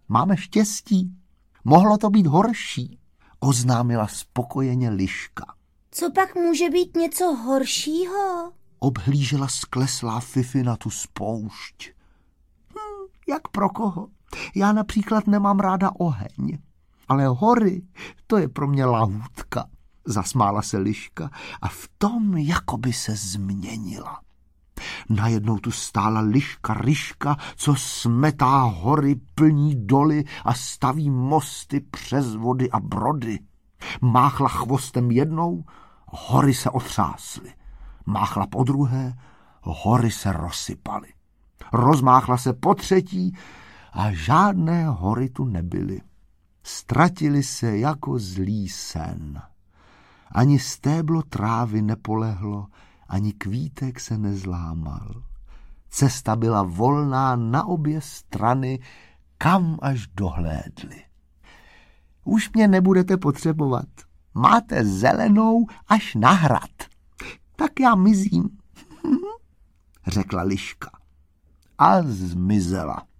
Máme štěstí. Mohlo to být horší, oznámila spokojeně liška. Co pak může být něco horšího? Obhlížela skleslá Fifi na tu spoušť. Jak pro koho? Já například nemám ráda oheň, ale hory, to je pro mě lahůdka. Zasmála se liška a v tom jakoby se změnila. Najednou tu stála liška Ryška, co smetá hory, plní doly a staví mosty přes vody a brody. Máchla chvostem jednou, hory se otřásly. Máchla podruhé, hory se rozsypaly. Rozmáchla se po třetí a žádné hory tu nebyly. Ztratili se jako zlý sen. Ani stéblo trávy nepolehlo, ani kvítek se nezlámal. Cesta byla volná na obě strany, kam až dohlédli. Už mě nebudete potřebovat. Máte zelenou až na hrad. Tak já mizím, řekla liška. A zmizela.